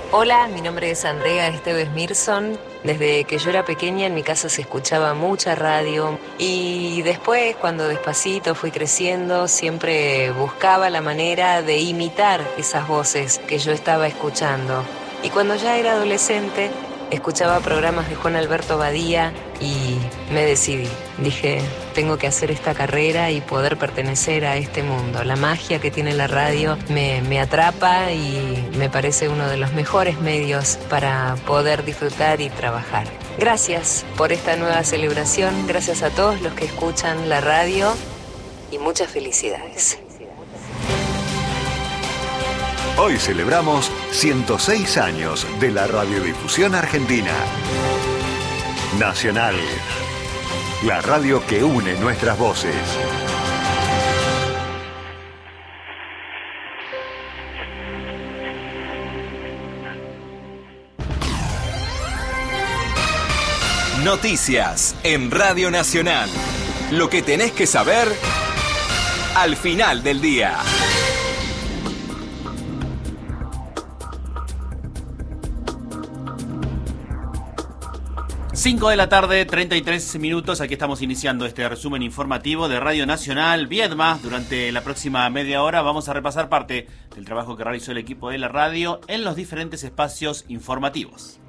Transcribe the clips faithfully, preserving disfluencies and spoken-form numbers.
Hola, mi nombre es Andrea Esteves Mirson. Desde que yo era pequeña en mi casa se escuchaba mucha radio y después, cuando despacito fui creciendo, siempre buscaba la manera de imitar esas voces que yo estaba escuchando. Y cuando ya era adolescente, escuchaba programas de Juan Alberto Badía y me decidí. Dije, tengo que hacer esta carrera y poder pertenecer a este mundo. La magia que tiene la radio me, me atrapa y me parece uno de los mejores medios para poder disfrutar y trabajar. Gracias por esta nueva celebración, gracias a todos los que escuchan la radio y muchas felicidades. Hoy celebramos ciento seis años de la radiodifusión argentina. Nacional, la radio que une nuestras voces. Noticias en Radio Nacional. Lo que tenés que saber al final del día. cinco de la tarde, treinta y tres minutos. Aquí estamos iniciando este resumen informativo de Radio Nacional Viedma. Durante la próxima media hora vamos a repasar parte del trabajo que realizó el equipo de la radio en los diferentes espacios informativos.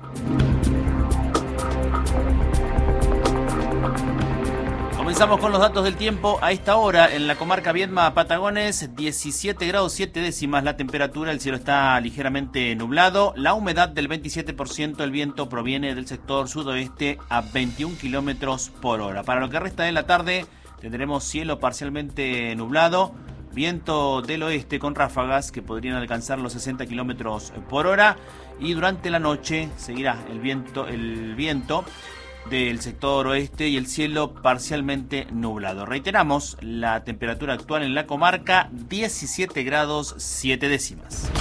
Comenzamos con los datos del tiempo. A esta hora en la comarca Viedma Patagones, diecisiete grados siete décimas la temperatura, el cielo está ligeramente nublado, la humedad del veintisiete por ciento, el viento proviene del sector sudoeste a veintiún kilómetros por hora. Para lo que resta de la tarde tendremos cielo parcialmente nublado, viento del oeste con ráfagas que podrían alcanzar los sesenta kilómetros por hora y durante la noche seguirá el viento, el viento del sector oeste y el cielo parcialmente nublado. Reiteramos, la temperatura actual en la comarca, diecisiete grados siete décimas.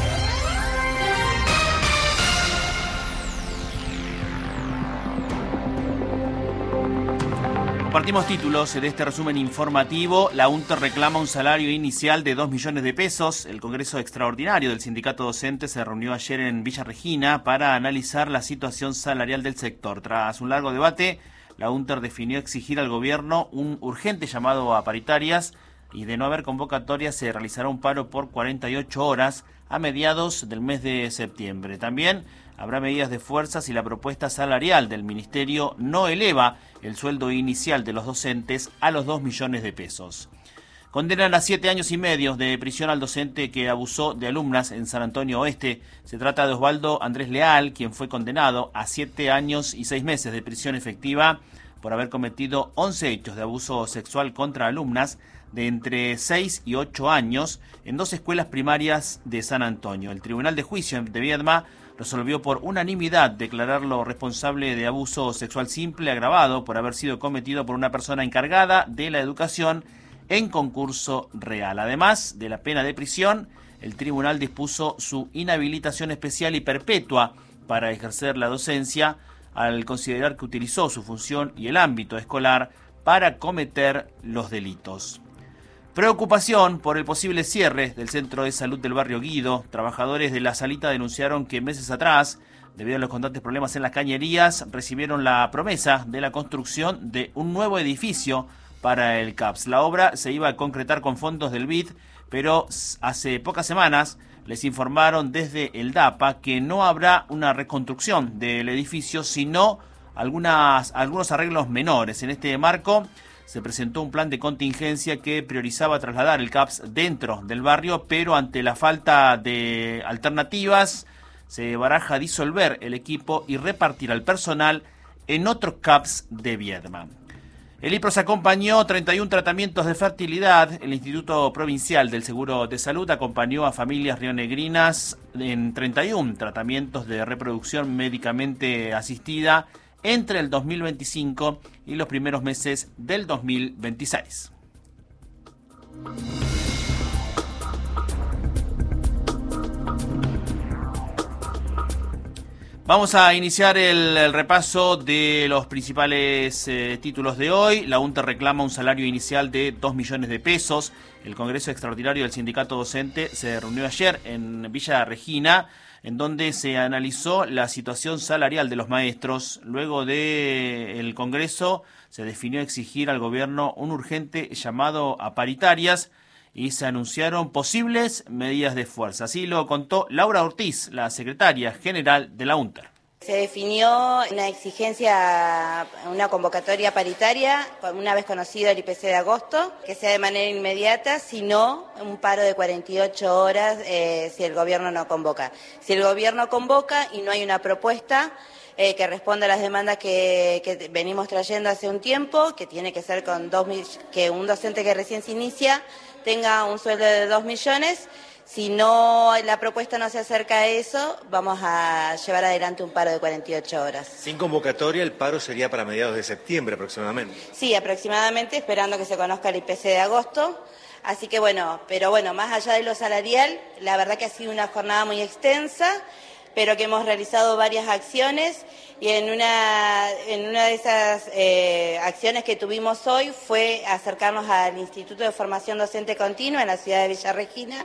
Compartimos títulos de este resumen informativo. La UNTER reclama un salario inicial de dos millones de pesos. El Congreso Extraordinario del Sindicato Docente se reunió ayer en Villa Regina para analizar la situación salarial del sector. Tras un largo debate, la UNTER definió exigir al gobierno un urgente llamado a paritarias y de no haber convocatoria se realizará un paro por cuarenta y ocho horas a mediados del mes de septiembre. También habrá medidas de fuerza si la propuesta salarial del Ministerio no eleva el sueldo inicial de los docentes a los dos millones de pesos. Condenan a siete años y medio de prisión al docente que abusó de alumnas en San Antonio Oeste. Se trata de Osvaldo Andrés Leal, quien fue condenado a siete años y seis meses de prisión efectiva por haber cometido once hechos de abuso sexual contra alumnas de entre seis y ocho años en dos escuelas primarias de San Antonio. El Tribunal de Juicio de Viedma resolvió por unanimidad declararlo responsable de abuso sexual simple agravado por haber sido cometido por una persona encargada de la educación en concurso real. Además de la pena de prisión, el tribunal dispuso su inhabilitación especial y perpetua para ejercer la docencia al considerar que utilizó su función y el ámbito escolar para cometer los delitos. Preocupación por el posible cierre del Centro de Salud del Barrio Guido. Trabajadores de la Salita denunciaron que meses atrás, debido a los constantes problemas en las cañerías, recibieron la promesa de la construcción de un nuevo edificio para el C A P S. La obra se iba a concretar con fondos del B I D, pero hace pocas semanas les informaron desde el D A P A que no habrá una reconstrucción del edificio, sino algunas, algunos arreglos menores. En este marco se presentó un plan de contingencia que priorizaba trasladar el C A P S dentro del barrio, pero ante la falta de alternativas se baraja disolver el equipo y repartir al personal en otros C A P S de Viedma. El IPROS acompañó treinta y uno tratamientos de fertilidad. El Instituto Provincial del Seguro de Salud acompañó a familias rionegrinas en treinta y uno tratamientos de reproducción médicamente asistida entre el dos mil veinticinco y los primeros meses del dos mil veintiséis. Vamos a iniciar el, el repaso de los principales eh, títulos de hoy. La UNTER reclama un salario inicial de dos millones de pesos. El Congreso Extraordinario del Sindicato Docente se reunió ayer en Villa Regina. en donde se analizó la situación salarial de los maestros. Luego del Congreso se definió exigir al gobierno un urgente llamado a paritarias y se anunciaron posibles medidas de fuerza. Así lo contó Laura Ortiz, la secretaria general de la UNTER. Se definió una exigencia, una convocatoria paritaria, una vez conocido el I P C de agosto, que sea de manera inmediata, si no, un paro de cuarenta y ocho horas eh, si el gobierno no convoca. Si el gobierno convoca y no hay una propuesta eh, que responda a las demandas que, que venimos trayendo hace un tiempo, que tiene que ser con dos mil, que un docente que recién se inicia tenga un sueldo de dos millones, si no la propuesta no se acerca a eso, vamos a llevar adelante un paro de cuarenta y ocho horas. Sin convocatoria, el paro sería para mediados de septiembre aproximadamente. Sí, aproximadamente, esperando que se conozca el I P C de agosto. Así que bueno, pero bueno, más allá de lo salarial, la verdad que ha sido una jornada muy extensa, pero que hemos realizado varias acciones y en una, en una de esas eh, acciones que tuvimos hoy fue acercarnos al Instituto de Formación Docente Continua en la ciudad de Villa Regina,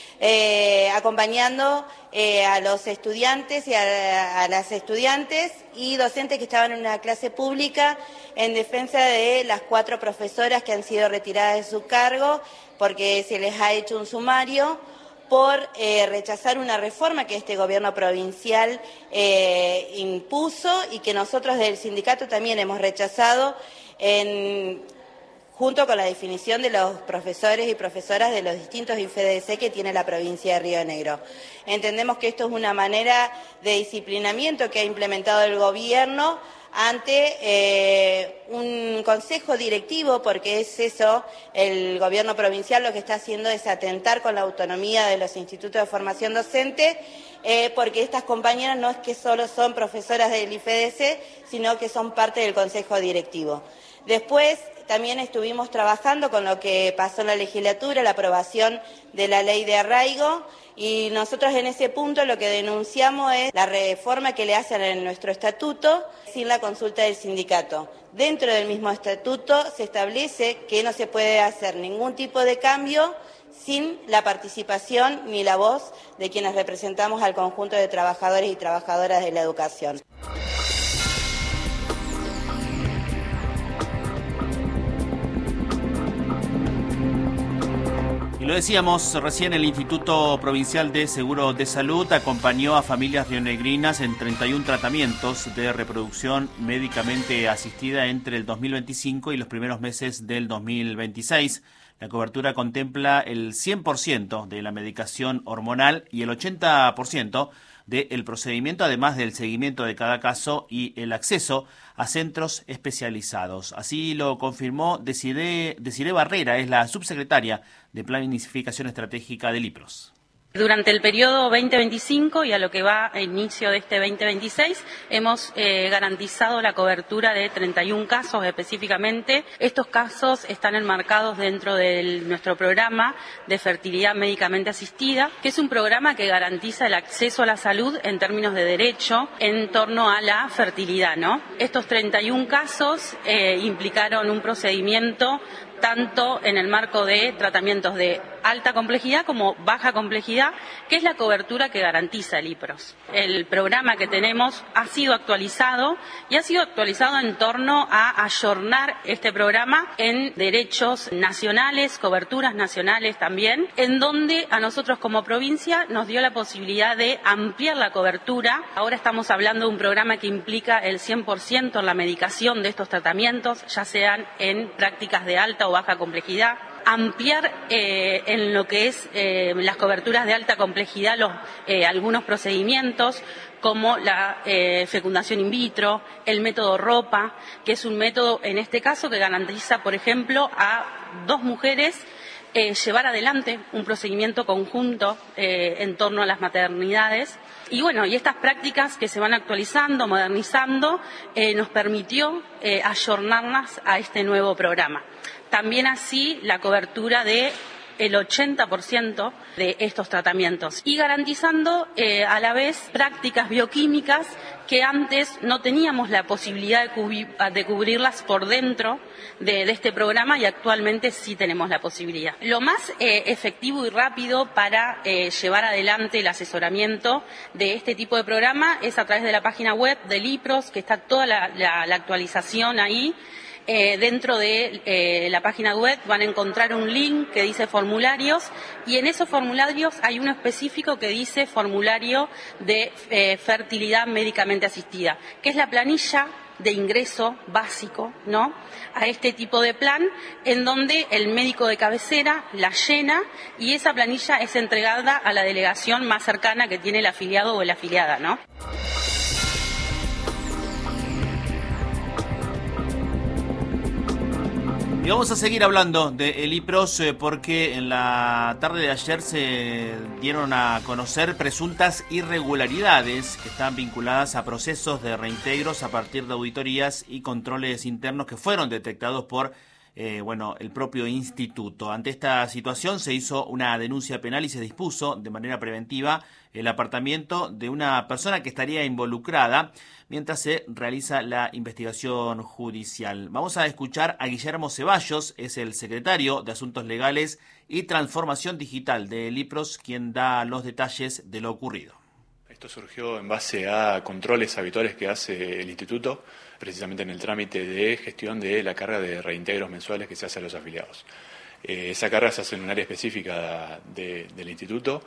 Eh, acompañando eh, a los estudiantes y a, a las estudiantes y docentes que estaban en una clase pública en defensa de las cuatro profesoras que han sido retiradas de su cargo porque se les ha hecho un sumario por eh, rechazar una reforma que este gobierno provincial eh, impuso y que nosotros del sindicato también hemos rechazado en... junto con la definición de los profesores y profesoras de los distintos I F D C que tiene la provincia de Río Negro. Entendemos que esto es una manera de disciplinamiento que ha implementado el gobierno ante eh, un consejo directivo, porque es eso, el gobierno provincial lo que está haciendo es atentar con la autonomía de los institutos de formación docente, eh, porque estas compañeras no es que solo son profesoras del I F D C, sino que son parte del consejo directivo. Después, también estuvimos trabajando con lo que pasó en la legislatura, la aprobación de la ley de arraigo, y nosotros en ese punto lo que denunciamos es la reforma que le hacen en nuestro estatuto sin la consulta del sindicato. Dentro del mismo estatuto se establece que no se puede hacer ningún tipo de cambio sin la participación ni la voz de quienes representamos al conjunto de trabajadores y trabajadoras de la educación. Lo decíamos recién, el Instituto Provincial de Seguro de Salud acompañó a familias rionegrinas en treinta y uno tratamientos de reproducción médicamente asistida entre el dos mil veinticinco y los primeros meses del dos mil veintiséis. La cobertura contempla el cien por ciento de la medicación hormonal y el ochenta por ciento del procedimiento, además del seguimiento de cada caso y el acceso a centros especializados. Así lo confirmó Desiree, Desiree Barrera, es la subsecretaria de Planificación Estratégica del IPROS. Durante el periodo veinte veinticinco y a lo que va a inicio de este veinte veintiséis, hemos eh, garantizado la cobertura de treinta y uno casos específicamente. Estos casos están enmarcados dentro de nuestro programa de fertilidad médicamente asistida, que es un programa que garantiza el acceso a la salud en términos de derecho en torno a la fertilidad, ¿no? Estos treinta y uno casos eh, implicaron un procedimiento tanto en el marco de tratamientos de alta complejidad como baja complejidad, que es la cobertura que garantiza el IPROS. El programa que tenemos ha sido actualizado y ha sido actualizado en torno a ayornar este programa en derechos nacionales, coberturas nacionales también, en donde a nosotros como provincia nos dio la posibilidad de ampliar la cobertura. Ahora estamos hablando de un programa que implica el cien por ciento en la medicación de estos tratamientos, ya sean en prácticas de alta o baja complejidad. Ampliar eh, en lo que es eh, las coberturas de alta complejidad los, eh, algunos procedimientos como la eh, fecundación in vitro, el método ROPA, que es un método en este caso que garantiza, por ejemplo, a dos mujeres eh, llevar adelante un procedimiento conjunto eh, en torno a las maternidades. Y bueno, y estas prácticas que se van actualizando, modernizando, eh, nos permitió eh, ayornarlas a este nuevo programa. También así la cobertura de el ochenta por ciento de estos tratamientos y garantizando eh, a la vez prácticas bioquímicas que antes no teníamos la posibilidad de, cubrir, de cubrirlas por dentro de, de este programa y actualmente sí tenemos la posibilidad. Lo más eh, efectivo y rápido para eh, llevar adelante el asesoramiento de este tipo de programa es a través de la página web del IPROS, que está toda la, la, la actualización ahí. Eh, dentro de eh, la página web van a encontrar un link que dice formularios y en esos formularios hay uno específico que dice formulario de eh, fertilidad médicamente asistida, que es la planilla de ingreso básico, ¿no?, a este tipo de plan, en donde el médico de cabecera la llena y esa planilla es entregada a la delegación más cercana que tiene el afiliado o la afiliada, ¿no? Y vamos a seguir hablando del IPROS eh, porque en la tarde de ayer se dieron a conocer presuntas irregularidades que están vinculadas a procesos de reintegros a partir de auditorías y controles internos que fueron detectados por eh, bueno, el propio instituto. Ante esta situación se hizo una denuncia penal y se dispuso de manera preventiva el apartamiento de una persona que estaría involucrada mientras se realiza la investigación judicial. Vamos a escuchar a Guillermo Ceballos, es el secretario de Asuntos Legales y Transformación Digital del IPROS, quien da los detalles de lo ocurrido. Esto surgió en base a controles habituales que hace el instituto, precisamente en el trámite de gestión de la carga de reintegros mensuales que se hace a los afiliados. Eh, esa carga se hace en un área específica de, del instituto,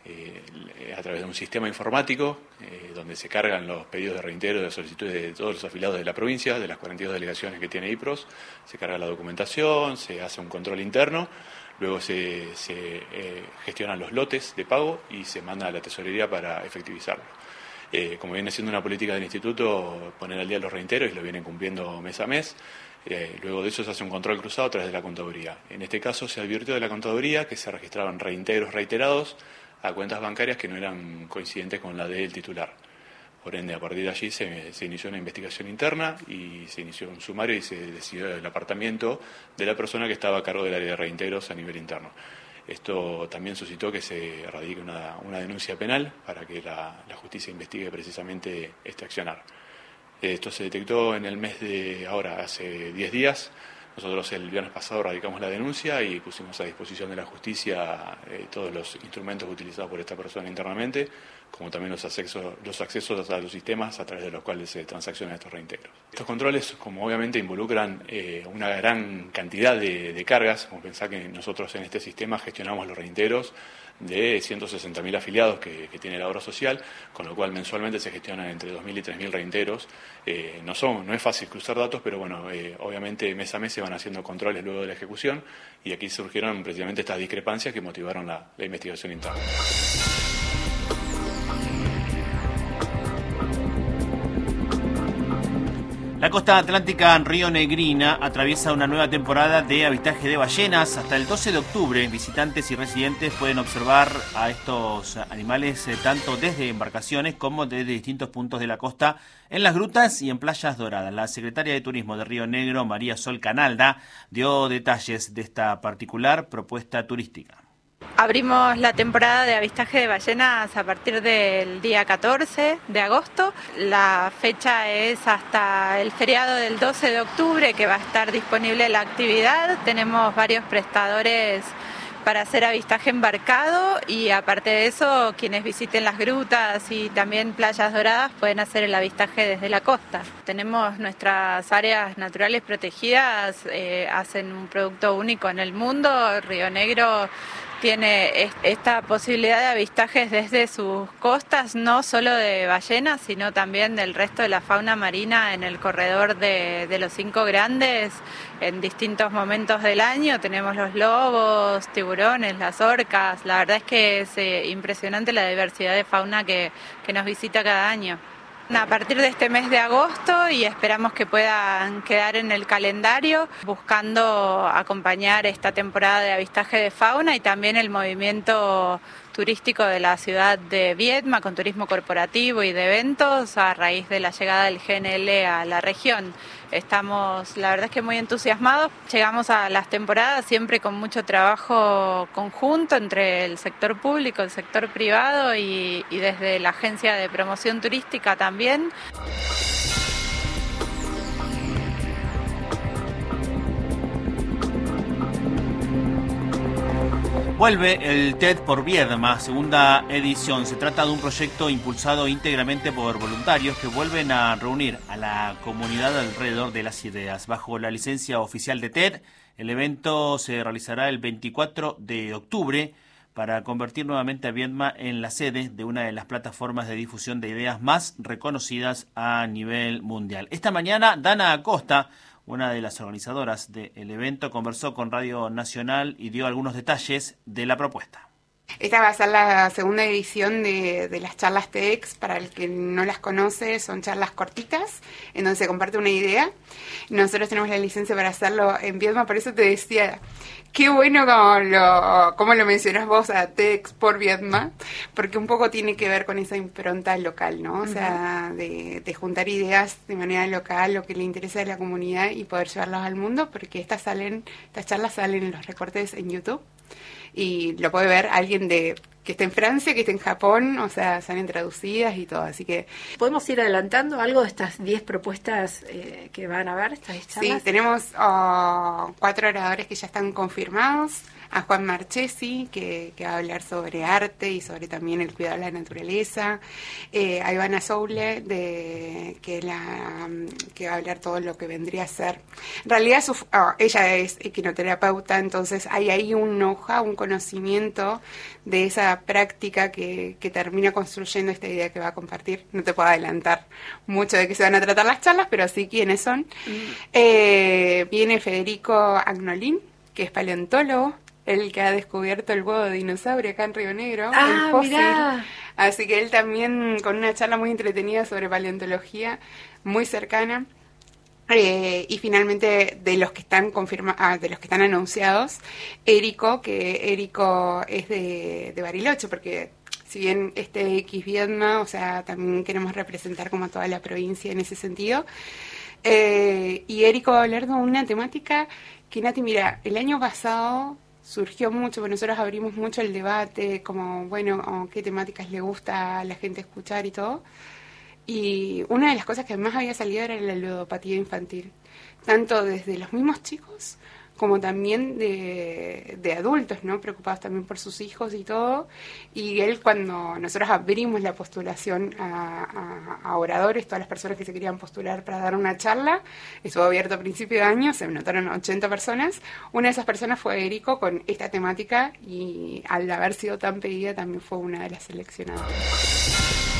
Eh, a través de un sistema informático eh, donde se cargan los pedidos de reintegro de solicitudes de todos los afiliados de la provincia, de las cuarenta y dos delegaciones que tiene IPROS, se carga la documentación, se hace un control interno, luego se, se eh, gestionan los lotes de pago y se manda a la tesorería para efectivizarlo. Eh, como viene siendo una política del instituto, poner al día los reintegros y lo vienen cumpliendo mes a mes. Eh, luego de eso se hace un control cruzado a través de la contaduría. En este caso se advirtió de la contaduría que se registraban reintegros reiterados a cuentas bancarias que no eran coincidentes con la del titular. Por ende, a partir de allí se, se inició una investigación interna y se inició un sumario y se decidió el apartamiento de la persona que estaba a cargo del área de reintegros a nivel interno. Esto también suscitó que se radique una, una denuncia penal para que la, la justicia investigue precisamente este accionar. Esto se detectó en el mes de ahora, hace diez días. Nosotros el viernes pasado radicamos la denuncia y pusimos a disposición de la justicia eh, todos los instrumentos utilizados por esta persona internamente, como también los accesos, los accesos a los sistemas a través de los cuales se transaccionan estos reintegros. Estos controles, como obviamente involucran eh, una gran cantidad de, de cargas, como pensar que nosotros en este sistema gestionamos los reintegros de ciento sesenta mil afiliados que, que tiene la obra social, con lo cual mensualmente se gestionan entre dos mil y tres mil reintegros. Eh, no, son, no es fácil cruzar datos, pero bueno, eh, obviamente mes a mes se van haciendo controles luego de la ejecución y aquí surgieron precisamente estas discrepancias que motivaron la, la investigación interna. La costa atlántica rionegrina atraviesa una nueva temporada de avistaje de ballenas. Hasta el doce de octubre, visitantes y residentes pueden observar a estos animales eh, tanto desde embarcaciones como desde distintos puntos de la costa, en las grutas y en playas doradas. La secretaria de Turismo de Río Negro, María Sol Canalda, dio detalles de esta particular propuesta turística. Abrimos la temporada de avistaje de ballenas a partir del día catorce de agosto. La fecha es hasta el feriado del doce de octubre que va a estar disponible la actividad. Tenemos varios prestadores para hacer avistaje embarcado y aparte de eso, quienes visiten las grutas y también playas doradas pueden hacer el avistaje desde la costa. Tenemos nuestras áreas naturales protegidas, eh, hacen un producto único en el mundo. Río Negro tiene esta posibilidad de avistajes desde sus costas, no solo de ballenas, sino también del resto de la fauna marina en el corredor de, de los cinco grandes. En distintos momentos del año tenemos los lobos, tiburones, las orcas. La verdad es que es eh, impresionante la diversidad de fauna que, que nos visita cada año. A partir de este mes de agosto y esperamos que puedan quedar en el calendario buscando acompañar esta temporada de avistaje de fauna y también el movimiento turístico de la ciudad de Viedma, con turismo corporativo y de eventos a raíz de la llegada del G N L a la región. Estamos, la verdad es que muy entusiasmados. Llegamos a las temporadas siempre con mucho trabajo conjunto entre el sector público, el sector privado y, y desde la Agencia de Promoción Turística también. Vuelve el TED por Viedma, segunda edición. Se trata de un proyecto impulsado íntegramente por voluntarios que vuelven a reunir a la comunidad alrededor de las ideas. Bajo la licencia oficial de TED, el evento se realizará el veinticuatro de octubre para convertir nuevamente a Viedma en la sede de una de las plataformas de difusión de ideas más reconocidas a nivel mundial. Esta mañana, Dana Acosta, una de las organizadoras del evento, conversó con Radio Nacional y dio algunos detalles de la propuesta. Esta va a ser la segunda edición de, de las charlas TEDx. Para el que no las conoce, son charlas cortitas en donde se comparte una idea. Nosotros tenemos la licencia para hacerlo en Viedma, por eso te decía, qué bueno como lo, como lo mencionás vos a TEDx por Viedma, porque un poco tiene que ver con esa impronta local, ¿no? O sea, de, de juntar ideas de manera local, lo que le interesa a la comunidad y poder llevarlas al mundo, porque estas salen, estas charlas salen en los recortes en YouTube. Y lo puede ver alguien de que esté en Francia, que esté en Japón, o sea, salen traducidas y todo, así que... ¿Podemos ir adelantando algo de estas diez propuestas eh, que van a ver, estas charlas? Sí, tenemos uh, cuatro oradores que ya están confirmados. A Juan Marchesi, que, que va a hablar sobre arte y sobre también el cuidado de la naturaleza. Eh, a Ivana Soule, de, que, la, que va a hablar todo lo que vendría a ser. En realidad, su, oh, ella es equinoterapeuta, entonces hay ahí un know-how, un conocimiento de esa práctica que, que termina construyendo esta idea que va a compartir. No te puedo adelantar mucho de qué se van a tratar las charlas, pero sí quiénes son. Mm. Eh, viene Federico Agnolin, que es paleontólogo, el que ha descubierto el huevo de dinosaurio acá en Río Negro, ah, el fósil. Mirá. Así que él también con una charla muy entretenida sobre paleontología, muy cercana. Eh, y finalmente de los que están confirma ah, de los que están anunciados, Érico, que Érico es de, de Bariloche, porque si bien este X Viedma, o sea, también queremos representar como a toda la provincia en ese sentido. Eh, y Érico va a hablar de una temática que, Nati, mira, el año pasado surgió mucho, porque nosotros abrimos mucho el debate, como, bueno, qué temáticas le gusta a la gente escuchar y todo. Y una de las cosas que más había salido era la ludopatía infantil, tanto desde los mismos chicos como también de, de adultos, ¿no? Preocupados también por sus hijos y todo. Y él, cuando nosotros abrimos la postulación a, a, a oradores, todas las personas que se querían postular para dar una charla, estuvo abierto a principio de año, se anotaron ochenta personas. Una de esas personas fue Érico con esta temática y al haber sido tan pedida también fue una de las seleccionadas.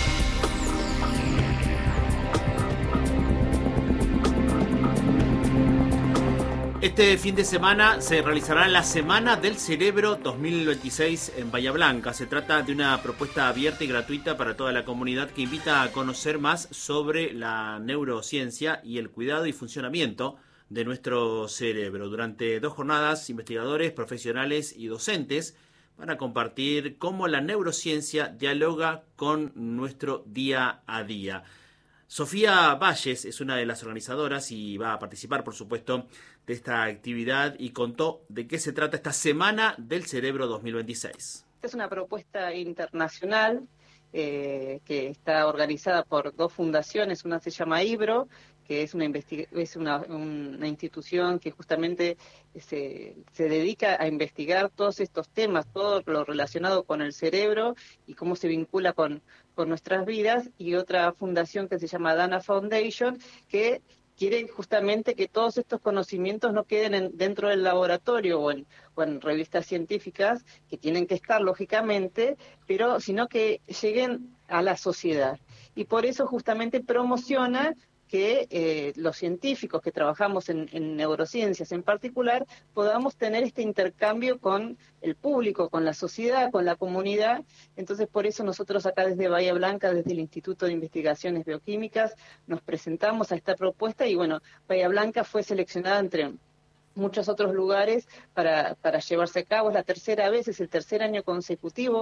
Este fin de semana se realizará la Semana del Cerebro dos mil veintiséis en Bahía Blanca. Se trata de una propuesta abierta y gratuita para toda la comunidad que invita a conocer más sobre la neurociencia y el cuidado y funcionamiento de nuestro cerebro. Durante dos jornadas, investigadores, profesionales y docentes van a compartir cómo la neurociencia dialoga con nuestro día a día. Sofía Valles es una de las organizadoras y va a participar, por supuesto, de esta actividad y contó de qué se trata esta Semana del Cerebro dos mil veintiséis. Es una propuesta internacional eh, que está organizada por dos fundaciones. Una se llama IBRO, que es una, investig- es una, una institución que justamente se, se dedica a investigar todos estos temas, todo lo relacionado con el cerebro y cómo se vincula con, con nuestras vidas, y otra fundación que se llama Dana Foundation, que quiere justamente que todos estos conocimientos no queden en, dentro del laboratorio o en, o en revistas científicas, que tienen que estar lógicamente, pero sino que lleguen a la sociedad. Y por eso justamente promociona que eh, los científicos que trabajamos en, en neurociencias en particular podamos tener este intercambio con el público, con la sociedad, con la comunidad. Entonces, por eso nosotros acá desde Bahía Blanca, desde el Instituto de Investigaciones Bioquímicas, nos presentamos a esta propuesta y bueno, Bahía Blanca fue seleccionada entre muchos otros lugares para, para llevarse a cabo. Es la tercera vez, es el tercer año consecutivo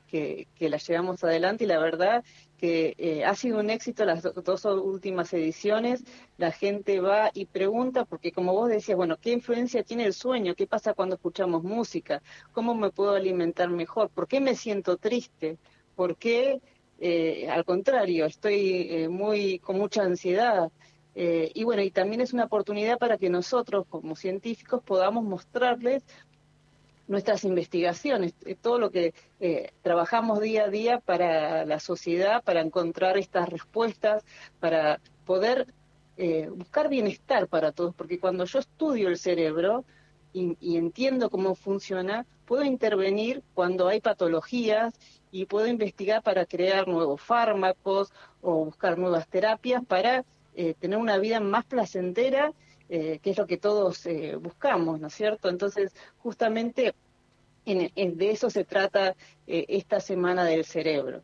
que, que la llevamos adelante y la verdad que eh, ha sido un éxito las do, dos últimas ediciones. La gente va y pregunta, porque como vos decías, bueno, ¿qué influencia tiene el sueño? ¿Qué pasa cuando escuchamos música? ¿Cómo me puedo alimentar mejor? ¿Por qué me siento triste? ¿Por qué, eh, al contrario, estoy eh, muy con mucha ansiedad? Eh, y bueno, y también es una oportunidad para que nosotros, como científicos, podamos mostrarles nuestras investigaciones, todo lo que eh, trabajamos día a día para la sociedad, para encontrar estas respuestas, para poder eh, buscar bienestar para todos, porque cuando yo estudio el cerebro y, y entiendo cómo funciona, puedo intervenir cuando hay patologías y puedo investigar para crear nuevos fármacos o buscar nuevas terapias para eh, tener una vida más placentera, Eh, que es lo que todos eh, buscamos, ¿no es cierto? Entonces, justamente en, en, de eso se trata eh, esta Semana del Cerebro.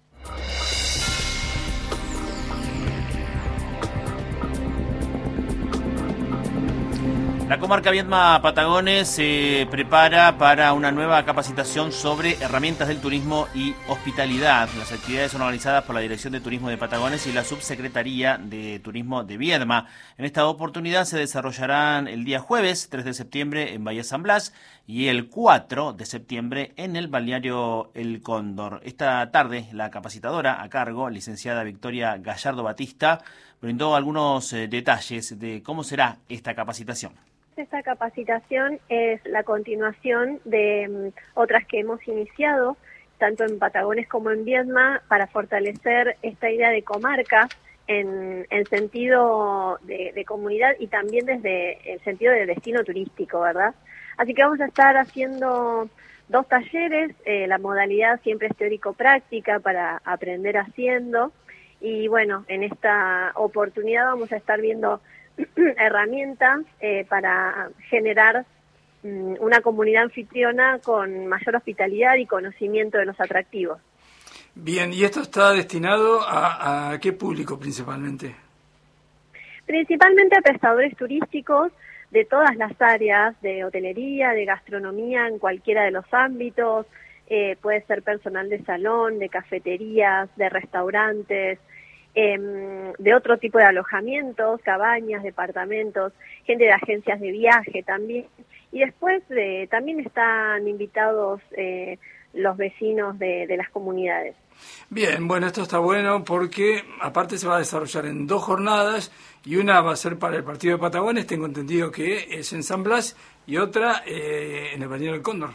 La comarca Viedma Patagones se prepara para una nueva capacitación sobre herramientas del turismo y hospitalidad. Las actividades son organizadas por la Dirección de Turismo de Patagones y la Subsecretaría de Turismo de Viedma. En esta oportunidad se desarrollarán el día jueves tres de septiembre en Bahía San Blas y el cuatro de septiembre en el balneario El Cóndor. Esta tarde la capacitadora a cargo, licenciada Victoria Gallardo Batista, brindó algunos eh, detalles de cómo será esta capacitación. Esta capacitación es la continuación de um, otras que hemos iniciado, tanto en Patagones como en Viedma, para fortalecer esta idea de comarca en, en sentido de, de comunidad y también desde el sentido de destino turístico, ¿verdad? Así que vamos a estar haciendo dos talleres, eh, la modalidad siempre es teórico-práctica para aprender haciendo, y bueno, en esta oportunidad vamos a estar viendo herramientas eh, para generar um, una comunidad anfitriona con mayor hospitalidad y conocimiento de los atractivos. Bien, ¿y esto está destinado a, a qué público principalmente? Principalmente a prestadores turísticos de todas las áreas, de hotelería, de gastronomía, en cualquiera de los ámbitos, eh, puede ser personal de salón, de cafeterías, de restaurantes, eh, de otro tipo de alojamientos, cabañas, departamentos, gente de agencias de viaje también. Y después eh, también están invitados eh, los vecinos de, de las comunidades. Bien, bueno, esto está bueno porque aparte se va a desarrollar en dos jornadas y una va a ser para el partido de Patagones, tengo entendido que es en San Blas, y otra eh, en el balneario del Cóndor.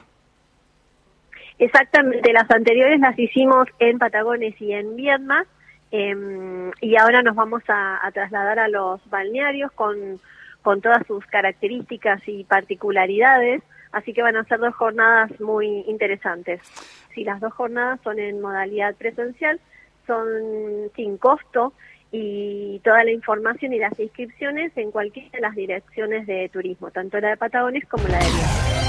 Exactamente, las anteriores las hicimos en Patagones y en Viedma, eh, y ahora nos vamos a, a trasladar a los balnearios con, con todas sus características y particularidades, así que van a ser dos jornadas muy interesantes. Si las dos jornadas son en modalidad presencial, son sin costo y toda la información y las inscripciones en cualquiera de las direcciones de turismo, tanto la de Patagones como la de Viedma.